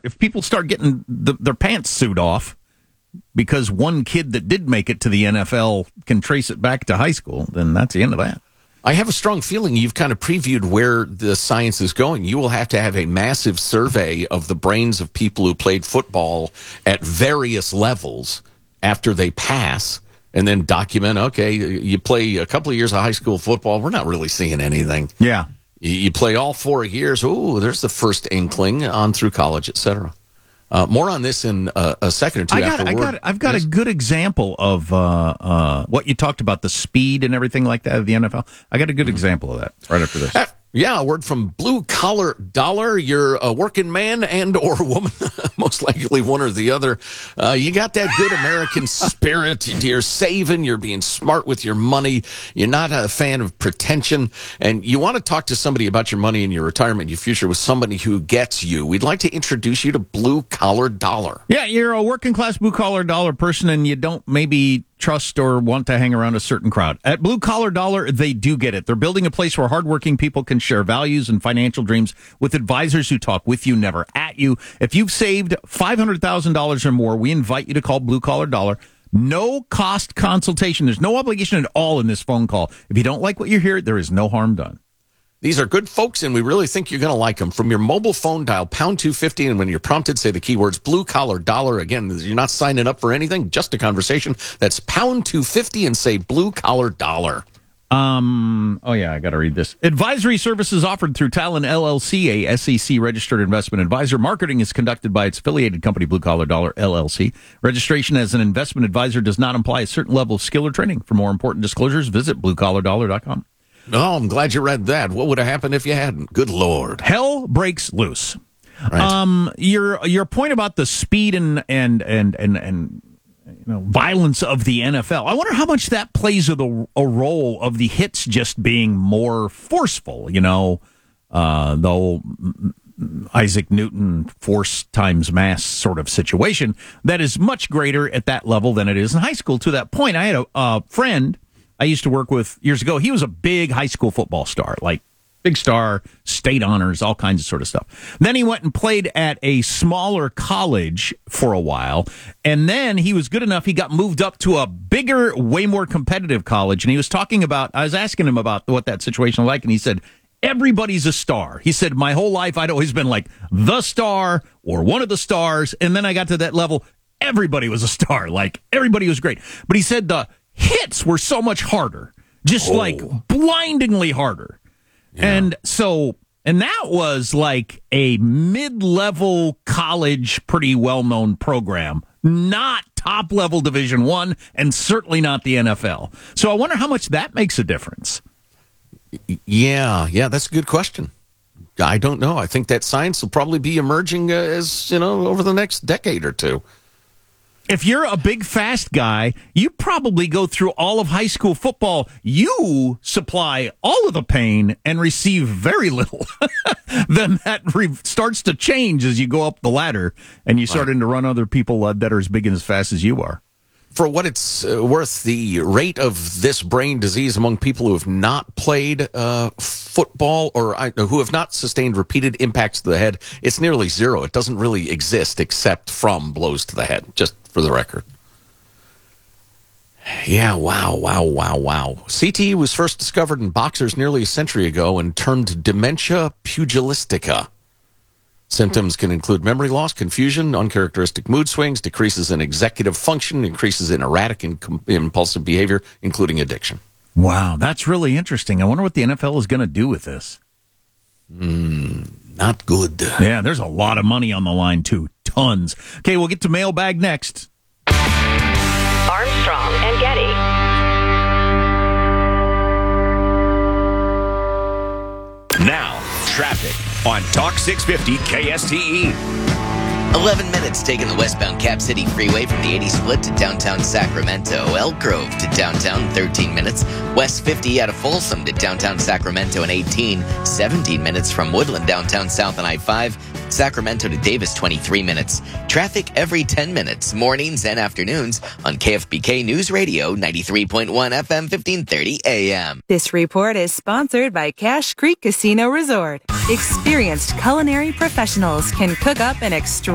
if people start getting their pants sewed off because one kid that did make it to the NFL can trace it back to high school, then that's the end of that. I have a strong feeling you've kind of previewed where the science is going. You will have to have a massive survey of the brains of people who played football at various levels after they pass, and then document, okay, you play a couple of years of high school football, we're not really seeing anything. Yeah. You play all 4 years, ooh, there's the first inkling on through college, et cetera. More on this in a second or two. I've got a good example of what you talked about, the speed and everything like that of the NFL. I got a good example of that right after this. Yeah, a word from Blue Collar Dollar. You're a working man and or woman, most likely one or the other. You got that good American spirit. You're saving. You're being smart with your money. You're not a fan of pretension. And you want to talk to somebody about your money and your retirement, your future, with somebody who gets you. We'd like to introduce you to Blue Collar Dollar. Yeah, you're a working class Blue Collar Dollar person and you don't maybe trust or want to hang around a certain crowd. At Blue Collar Dollar, they do get it. They're building a place where hardworking people can share values and financial dreams with advisors who talk with you, never at you. If you've saved $500,000 or more, we invite you to call Blue Collar Dollar. No cost consultation. There's no obligation at all in this phone call. If you don't like what you hear, there is no harm done. These are good folks, and we really think you're going to like them. From your mobile phone, dial pound 250, and when you're prompted, say the keywords Blue Collar Dollar. Again, you're not signing up for anything, just a conversation. That's pound 250 and say Blue Collar Dollar. Oh, yeah, I got to read this. Advisory services offered through Talon LLC, a SEC-registered investment advisor. Marketing is conducted by its affiliated company, Blue Collar Dollar LLC. Registration as an investment advisor does not imply a certain level of skill or training. For more important disclosures, visit bluecollardollar.com. Oh, I'm glad you read that. What would have happened if you hadn't? Good Lord. Hell breaks loose. Right. Your point about the speed and violence of the NFL. I wonder how much that plays a role of the hits just being more forceful. The whole Isaac Newton force times mass sort of situation that is much greater at that level than it is in high school. To that point, I had a friend I used to work with years ago. He was a big high school football star, like big star, state honors, all kinds of sort of stuff. Then he went and played at a smaller college for a while, and then he was good enough, he got moved up to a bigger, way more competitive college, and he was talking about, I was asking him about what that situation was like, and he said, everybody's a star. He said, my whole life I'd always been like the star or one of the stars, and then I got to that level, everybody was a star, like everybody was great. But he said the hits were so much harder, just like blindingly harder. Yeah. And that was like a mid-level college, pretty well-known program, not top-level Division I, and certainly not the NFL. So I wonder how much that makes a difference. Yeah, that's a good question. I don't know. I think that science will probably be emerging over the next decade or two. If you're a big, fast guy, you probably go through all of high school football. You supply all of the pain and receive very little. Then that starts to change as you go up the ladder and you start to run other people that are as big and as fast as you are. For what it's worth, the rate of this brain disease among people who have not played football or who have not sustained repeated impacts to the head, it's nearly zero. It doesn't really exist except from blows to the head, just for the record. Yeah, wow. CTE was first discovered in boxers nearly a century ago and termed dementia pugilistica. Symptoms can include memory loss, confusion, uncharacteristic mood swings, decreases in executive function, increases in erratic and impulsive behavior, including addiction. Wow, that's really interesting. I wonder what the NFL is going to do with this. Not good. Yeah, there's a lot of money on the line, too. Tons. Okay, we'll get to mailbag next. Armstrong and Getty. Now, traffic on Talk 650 KSTE. 11 minutes taking the westbound Cap City Freeway from the 80 split to downtown Sacramento. Elk Grove to downtown, 13 minutes. West 50 out of Folsom to downtown Sacramento in 18. 17 minutes from Woodland downtown south on I-5. Sacramento to Davis, 23 minutes. Traffic every 10 minutes, mornings and afternoons on KFBK News Radio, 93.1 FM, 1530 AM. This report is sponsored by Cache Creek Casino Resort. Experienced culinary professionals can cook up an extraordinary